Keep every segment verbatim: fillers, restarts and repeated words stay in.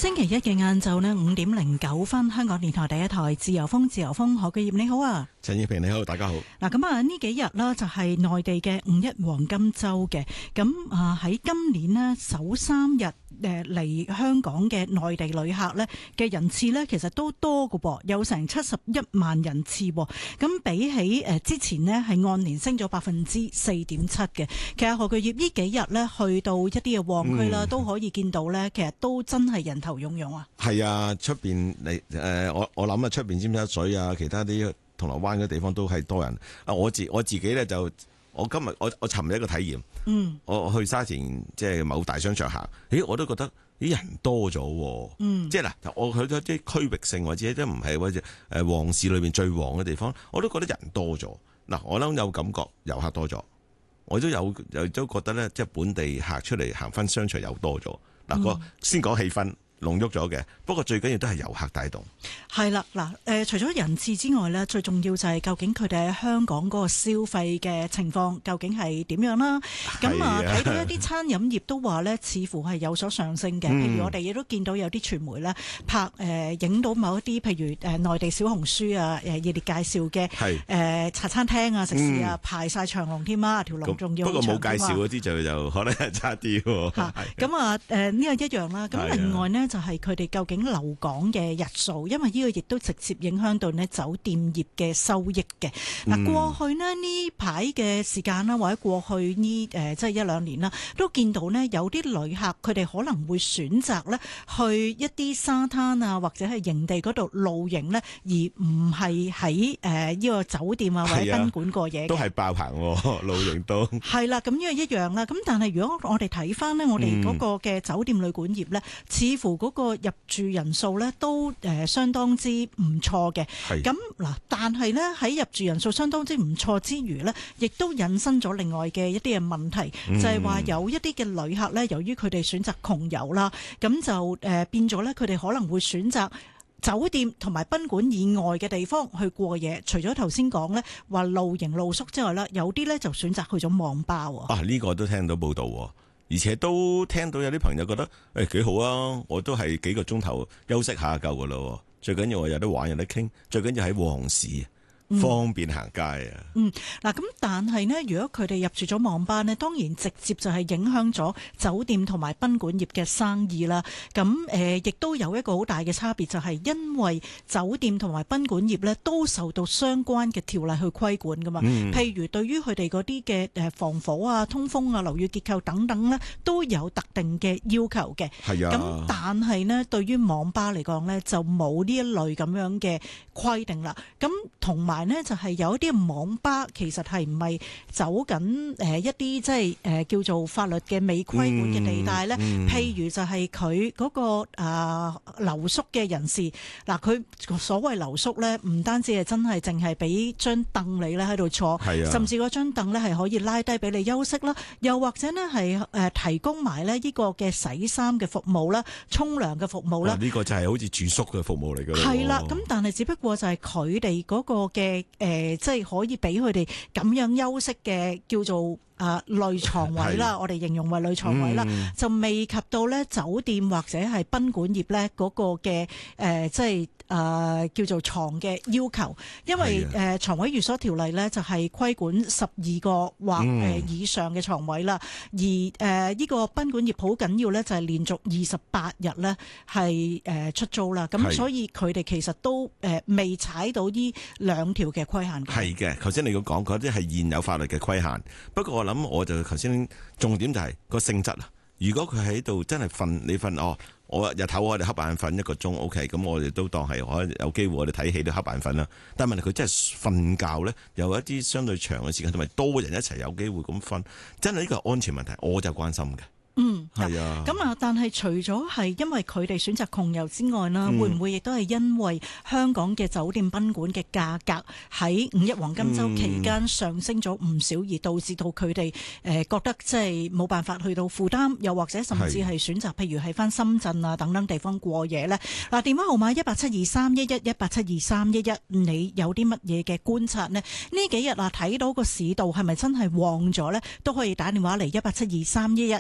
星期一嘅晏晝呢，五點零九分，香港電台第一台自由風，自由風，何巨業你好啊， 陳燕平你好，大家好。 嗱，咁啊呢幾日啦，就係內地嘅五一黃金周嘅，咁啊喺今年呢首三日誒嚟香港嘅內地旅客呢嘅人次呢，其實都多㗎噃，有成七十一萬人次，咁比起誒之前呢係按年升咗百分之四點七嘅。其實何巨業呢幾日呢去到一啲嘅旺區啦，嗯、都可以見到呢，其實都真係人頭湧湧啊。係啊，出邊嚟誒，我我諗啊，出邊尖沙咀啊，其他啲銅鑼灣嘅地方都係多人。啊，我自我自己咧就，我今日我我尋日一個體驗，嗯，我去沙田即係某大商場行，咦，我都覺得啲人多咗，嗯，即係嗱，我去咗啲區域性或者都唔係或者誒旺市裏邊最旺嘅地方，我都覺得人多咗。嗱，我諗有感覺遊客多咗，我都有又都覺得咧，即係本地客出嚟行翻商場又多咗。嗱，個先講氣氛。濃郁咗嘅，不過最緊要都係遊客帶動。 係啦，嗱，誒，除咗人次之外呢，最重要就係究竟佢哋喺香港嗰個消費嘅情況究竟係點樣啦？咁啊，睇到一啲餐飲業都話呢，似乎係有所上升嘅。譬如我哋亦都見到有啲傳媒呢拍誒影到某一啲，譬如誒內地小紅書啊，誒熱烈介紹嘅誒茶餐廳啊、食肆啊，排晒長龍添啊，條龍仲要長。不過冇介紹嗰啲就就可能係差啲喎。咁啊誒呢個一樣啦。咁另外呢。就係佢哋究竟留港嘅日數，因為呢個亦都直接影響到呢酒店業嘅收益嘅。嗱、嗯，過去呢呢排嘅時間啦，或者過去呢誒即係一兩年啦，都見到呢有啲旅客佢哋可能會選擇呢去一啲沙灘啊或者係營地嗰度露營呢，而唔係喺誒呢個酒店啊或者賓館過夜嘅。都係爆棚喎，露營都係啦。咁呢個一樣啦。咁但係如果我哋睇翻呢，我哋嗰個嘅酒店旅館業呢，嗯、似乎嗰個入住人數咧都誒相當之唔錯嘅，咁嗱，但係咧喺入住人數相當之唔錯之餘咧，亦都引申咗另外嘅一啲嘅問題，嗯、就係話有一啲嘅旅客咧，由於佢哋選擇窮遊啦，咁就誒變咗咧，佢哋可能會選擇酒店同埋賓館以外嘅地方去過夜。除咗頭先講咧話露營露宿之外咧，有啲咧就選擇去咗網吧。 啊，呢、這個都聽到報道。而且都聽到有啲朋友覺得誒幾、欸、好啊，我都係幾個鐘頭休息下夠噶咯，最緊要我有得玩有得傾，最緊要喺旺市方便行街啊。嗯， 嗱咁，但係呢，如果佢哋入住咗網吧呢，當然直接就係影響咗酒店同埋賓館業嘅生意啦。咁誒，亦都有一個好大嘅差別，就係因為酒店同埋賓館業呢都受到相關嘅條例去規管噶嘛。嗯、譬如對於佢哋嗰啲嘅誒防火啊、通風啊、樓宇結構等等呢，都有特定嘅要求嘅。係啊。咁但係呢，對於網吧嚟講呢，就冇呢一類咁樣嘅規定啦。咁同埋呢，就係有一啲網吧其實係唔係走緊誒一啲即係誒叫做法律嘅未規管嘅地帶咧？嗯嗯、譬如就係佢嗰個啊留宿嘅人士，嗱佢所謂留宿咧，唔單止係真係淨係俾張凳你咧喺度坐，啊、甚至嗰張凳咧係可以拉低俾你休息啦，又或者呢係誒提供埋咧呢個嘅洗衫嘅服務啦、沖涼嘅服務啦。呢、呢個就係好似住宿嘅服務嚟㗎。係啦，咁但係只不過就係佢哋嗰個嘅誒、呃，即係可以俾佢哋咁樣休息嘅，叫做啊類床位啦。我哋形容為類床位啦，嗯、就未及到咧酒店或者係賓館業咧嗰個嘅誒、呃，即係。誒、呃、叫做床嘅要求，因為誒、呃、床位寓所條例咧就係、是、規管十二個或誒以上嘅床位啦，嗯、而誒呢、呃這個賓館業好緊要咧，就係、是、連續二十八日咧係誒出租啦，咁所以佢哋其實都誒、呃、未踩到呢兩條嘅規限。係嘅，頭先你講講嗰啲係現有法律嘅規限，不過我諗我就頭先重點就係個性質啊。如果佢喺度真係瞓，你瞓哦。我日頭我哋瞌眼瞓一個鐘 OK， 咁我哋都當係可有機會我哋睇戲都瞌眼瞓啦。但係問題佢真係瞓覺咧，有一啲相對長嘅時間，同埋多人一齊有機會咁瞓，真係呢個係安全問題，我就關心嘅。嗯，係啊。咁啊，但係除咗係因為佢哋選擇窮遊之外啦，嗯、會唔會亦都係因為香港嘅酒店賓館嘅價格喺五一黃金週期間上升咗唔少，而導致到佢哋誒覺得即係冇辦法去到負擔，又或者甚至係選擇譬如喺翻深圳啊等等地方過夜呢？嗱，電話號碼一八七二三一一一八七二三一一，你有啲乜嘢嘅觀察呢？呢幾日啊睇到個市道係咪真係旺咗呢？都可以打電話嚟一八七二三一一，又或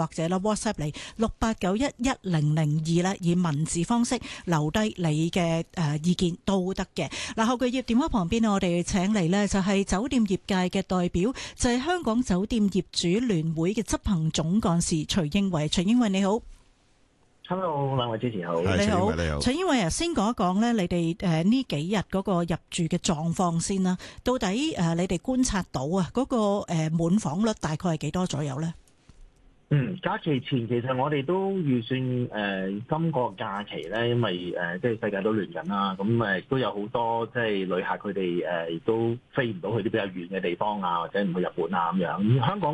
或者啦 WhatsApp 嚟六八九一一零零二咧，以文字方式留低你嘅誒意見都得嘅。嗱，後句業電話旁邊我哋請嚟呢就係酒店業界嘅代表，就係香港酒店業主聯會嘅執行總幹事徐英偉。徐英偉你好。 Hello， 兩位主持好。 你好， 你好。 徐英偉啊，先講一講咧，你哋誒呢幾日嗰個入住嘅狀況先啦。到底誒你哋觀察到啊，嗰個誒滿房率大概係幾多左右咧？ 嗯，假期前其實我哋都預算誒、呃、今個假期咧，因為誒、呃、即係世界都亂緊啦，咁誒都有好多即係旅客佢哋誒亦都飛唔到去啲比較遠嘅地方啊，或者唔去日本啊咁樣。咁香港